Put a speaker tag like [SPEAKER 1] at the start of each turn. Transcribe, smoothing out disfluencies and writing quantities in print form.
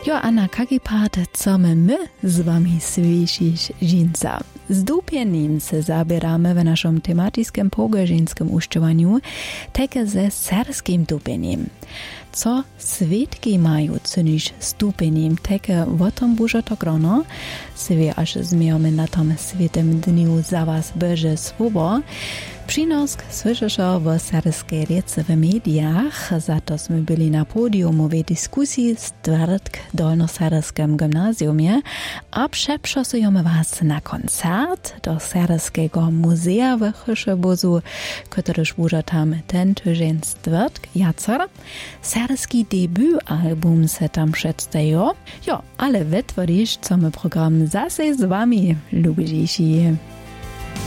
[SPEAKER 1] a na kaki part chcemy my z wami słyszeć dżinsa. Z dupienim se zabieramy w naszym tematickim pogażyńskim uszczywaniu, takie ze serskim dupieniem. Co świadki mają czynić z dupieniem, takie o tym bużo to grono, sobie aż zmiemy na tym świętym dniu za was Boże słowo. Przynosk słyszysz o serskiej rece w mediach, za to jsme byli na podiumowej dyskusji z Twardk Dolnoserskim gimnazjumie, a przeprzosujemy was na koncert do Serskiego Muzea w Chyszybuzu, któryż buże tam ten tydzień z Twardk jacer. Serski debutalbum se tam przedstawiło. Jo, ale wytworzysz, co my program zase z wami lubisz.